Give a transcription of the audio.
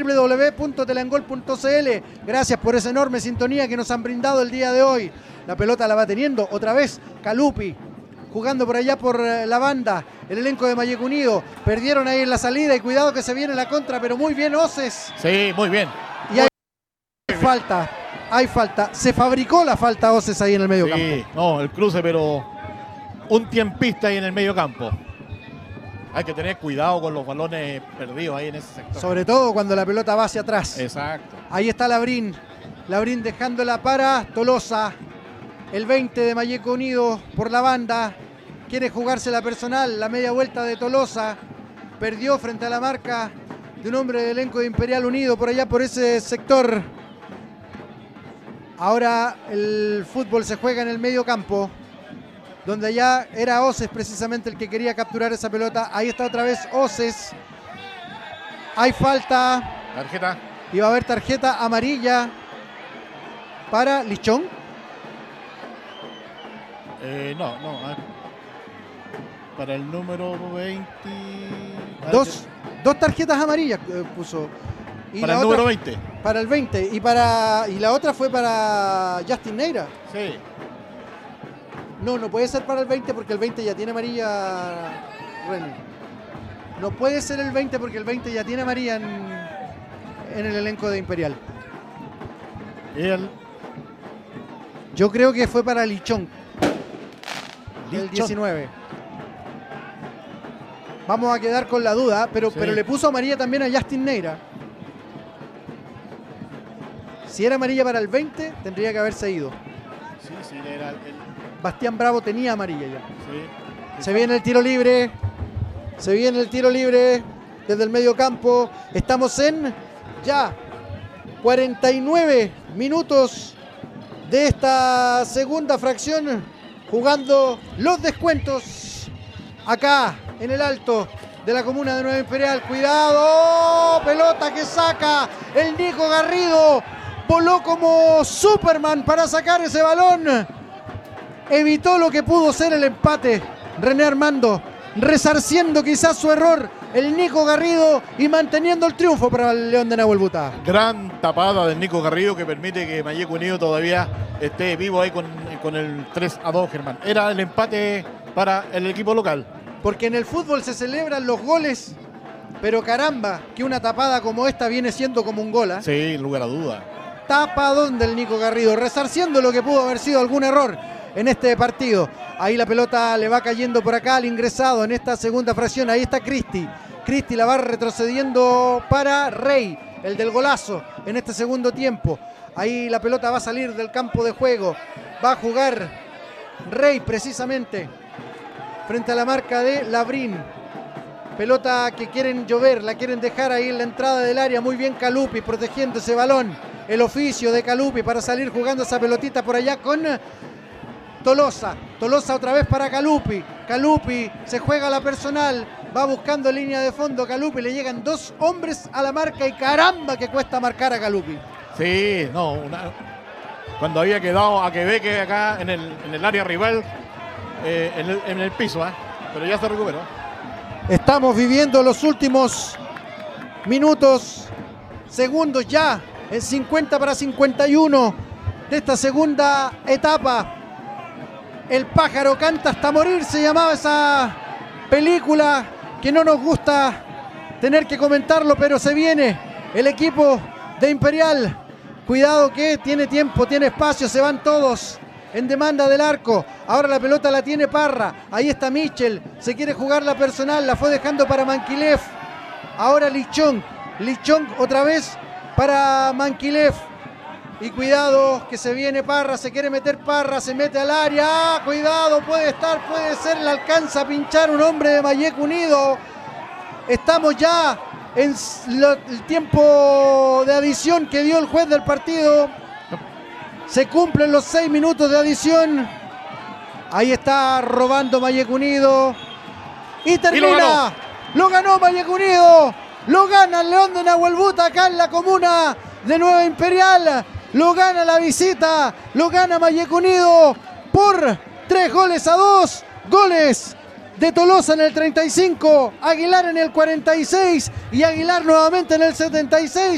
www.telangol.cl. Gracias por esa enorme sintonía que nos han brindado el día de hoy. La pelota la va teniendo otra vez Calupi, jugando por allá por la banda, el elenco de Malleco Unido. Perdieron ahí en la salida y cuidado que se viene la contra, pero muy bien Oces. Sí, muy bien. Y hay falta, hay falta. Se fabricó la falta Oces ahí en el medio campo. Sí, no, el cruce, pero un tiempista ahí en el medio campo. Hay que tener cuidado con los balones perdidos ahí en ese sector. Sobre todo cuando la pelota va hacia atrás. Exacto. Ahí está Labrín. Labrín dejándola para Tolosa. El 20 de Malleco Unido por la banda. Quiere jugarse la personal. La media vuelta de Tolosa. Perdió frente a la marca de un hombre del elenco de Imperial Unido por allá por ese sector. Ahora el fútbol se juega en el medio campo, donde allá era Oces precisamente el que quería capturar esa pelota. Ahí está otra vez Oces. Hay falta. Tarjeta. Y va a haber tarjeta amarilla para Lichón. No. Para el número 20. Dos tarjetas amarillas puso. Y para la el otra, número 20. Para el 20. Y la otra fue para Justin Neira. Sí. No puede ser para el 20 porque el 20 ya tiene amarilla. René. No puede ser el 20 porque el 20 ya tiene amarilla en el elenco de Imperial. Yo creo que fue para Lichón. El 19. Vamos a quedar con la duda, pero le puso amarilla también a Justin Neira. Si era amarilla para el 20, tendría que haberse ido. Sí, era el... Bastián Bravo tenía amarilla ya. Sí. Se viene el tiro libre. Se viene el tiro libre desde el medio campo. Estamos en ya 49 minutos de esta segunda fracción, jugando los descuentos acá en el alto de la comuna de Nueva Imperial. Cuidado, pelota que saca el Nico Garrido. Voló como Superman para sacar ese balón. Evitó lo que pudo ser el empate René Armando, resarciendo quizás su error el Nico Garrido y manteniendo el triunfo para el León de Nahuel Buta. Gran tapada del Nico Garrido que permite que Malleco Unido todavía esté vivo ahí con el 3-2, Germán. Era el empate para el equipo local. Porque en el fútbol se celebran los goles, pero caramba, que una tapada como esta viene siendo como un gol. Sí, en lugar a duda. Tapadón del Nico Garrido, resarciendo lo que pudo haber sido algún error en este partido. Ahí la pelota le va cayendo por acá al ingresado en esta segunda fracción. Ahí está Cristi. Cristi la va retrocediendo para Rey, el del golazo en este segundo tiempo. Ahí la pelota va a salir del campo de juego. Va a jugar Rey precisamente frente a la marca de Labrín. Pelota que quieren llover, la quieren dejar ahí en la entrada del área. Muy bien Calupi protegiendo ese balón. El oficio de Calupi para salir jugando esa pelotita por allá con Tolosa. Tolosa otra vez para Calupi. Calupi se juega la personal. Va buscando línea de fondo Calupi. Le llegan dos hombres a la marca y caramba que cuesta marcar a Calupi. Sí, cuando había quedado a Queveque acá en el área rival, en el piso, pero ya se recuperó. Estamos viviendo los últimos minutos, segundos ya, en 50 para 51 de esta segunda etapa. El pájaro canta hasta morir, se llamaba esa película, que no nos gusta tener que comentarlo, pero se viene el equipo de Imperial. Cuidado que tiene tiempo, tiene espacio, se van todos en demanda del arco. Ahora la pelota la tiene Parra. Ahí está Michel. Se quiere jugar la personal. La fue dejando para Manquilev. Ahora Lichón. Lichón otra vez para Manquilev. Y cuidado que se viene Parra. Se quiere meter Parra. Se mete al área. ¡Ah! Cuidado. Puede ser. Le alcanza a pinchar un hombre de Malleco Unido. Estamos ya en el tiempo de adición que dio el juez del partido. Se cumplen los 6 minutos de adición. Ahí está robando Malleco Unido. Y termina. Lo ganó Malleco Unido. Lo gana el León de Nahuel Buta acá en la comuna de Nueva Imperial. Lo gana la visita. Lo gana Malleco Unido por 3-2. Goles de Tolosa en el 35. Aguilar en el 46. Y Aguilar nuevamente en el 76.